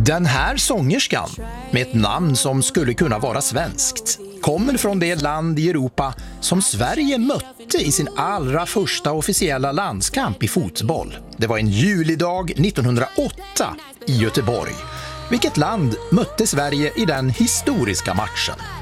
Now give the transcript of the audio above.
Den här sångerskan, med ett namn som skulle kunna vara svenskt, kommer från det land i Europa som Sverige mötte i sin allra första officiella landskamp i fotboll. Det var en julidag 1908 i Göteborg. Vilket land mötte Sverige i den historiska matchen?